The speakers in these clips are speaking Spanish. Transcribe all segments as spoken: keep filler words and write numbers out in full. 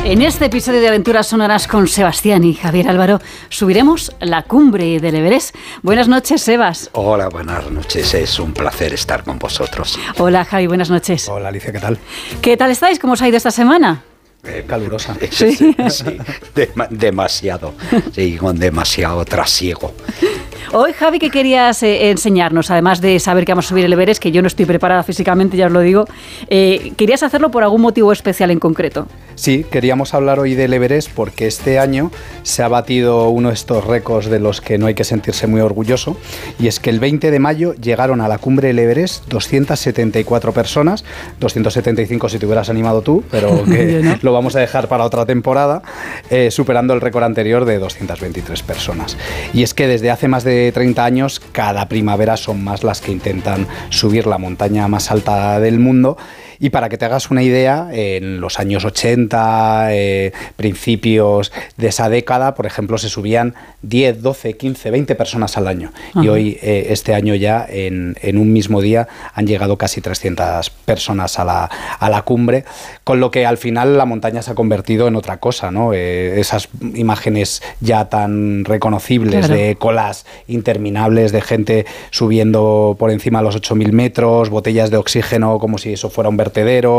En este episodio de Aventuras Sonoras con Sebastián y Javier Álvaro subiremos la cumbre del Everest. Buenas noches, Sebas. Hola, buenas noches. Es un placer estar con vosotros. Hola, Javi, buenas noches. Hola, Alicia, ¿qué tal? ¿Qué tal estáis? ¿Cómo os ha ido esta semana? Eh, calurosa. Sí, sí, sí. Dem- demasiado. Sí, con demasiado trasiego. Hoy, Javi, ¿qué querías eh, enseñarnos? Además de saber que vamos a subir el Everest, que yo no estoy preparada físicamente, ya os lo digo, eh, ¿querías hacerlo por algún motivo especial en concreto? Sí, queríamos hablar hoy del Everest porque este año se ha batido uno de estos récords de los que no hay que sentirse muy orgulloso, y es que el veinte de mayo llegaron a la cumbre del Everest doscientas setenta y cuatro personas, doscientas setenta y cinco si te hubieras animado tú, pero que ¿no? Lo vamos a dejar para otra temporada, eh, superando el récord anterior de doscientas veintitrés personas. Y es que desde hace más de treinta años, cada primavera son más las que intentan subir la montaña más alta del mundo. Y para que te hagas una idea, en los años ochenta, eh, principios de esa década, por ejemplo, se subían diez, doce, quince, veinte personas al año. Ajá. Y hoy, eh, este año ya, en, en un mismo día, han llegado casi trescientas personas a la, a la cumbre, con lo que al final la montaña se ha convertido en otra cosa, ¿no? Eh, esas imágenes ya tan reconocibles, claro, de colas interminables de gente subiendo por encima de los ocho mil metros, botellas de oxígeno como si eso fuera un vertedero,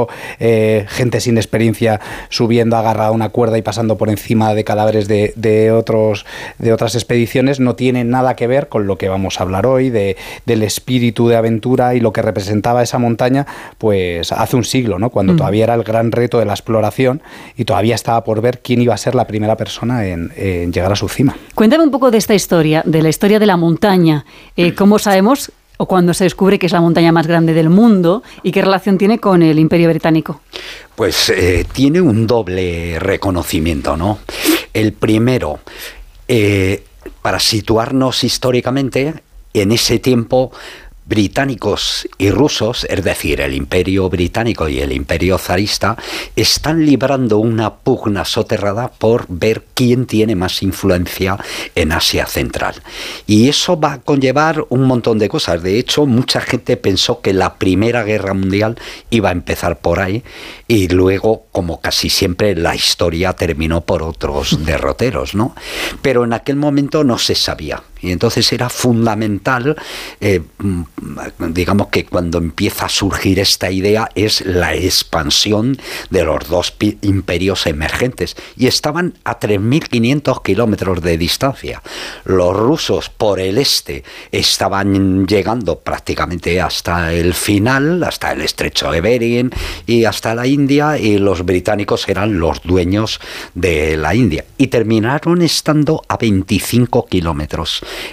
eh, gente sin experiencia subiendo agarrada a una cuerda y pasando por encima de cadáveres de, de, otros, de otras expediciones, no tiene nada que ver con lo que vamos a hablar hoy, de, del espíritu de aventura y lo que representaba esa montaña pues hace un siglo, ¿no? Cuando mm. todavía era el gran reto de la exploración y todavía estaba por ver quién iba a ser la primera persona en, en llegar a su cima. Cuéntame un poco de esta historia, de la historia de la montaña. Eh, ¿Cómo sabemos o cuando se descubre que es la montaña más grande del mundo y qué relación tiene con el Imperio Británico? Pues eh, tiene un doble reconocimiento, ¿no? El primero, eh, para situarnos históricamente, en ese tiempo británicos y rusos, es decir, el Imperio Británico y el Imperio Zarista, están librando una pugna soterrada por ver quién tiene más influencia en Asia Central. Y eso va a conllevar un montón de cosas. De hecho, mucha gente pensó que la Primera Guerra Mundial iba a empezar por ahí y luego, como casi siempre, la historia terminó por otros derroteros, ¿no? Pero en aquel momento no se sabía. Y entonces era fundamental, eh, digamos que cuando empieza a surgir esta idea es la expansión de los dos imperios emergentes. Y estaban a tres mil quinientos kilómetros de distancia. Los rusos por el este estaban llegando prácticamente hasta el final, hasta el estrecho de Bering y hasta la India, y los británicos eran los dueños de la India. Y terminaron estando a veinticinco kilómetros.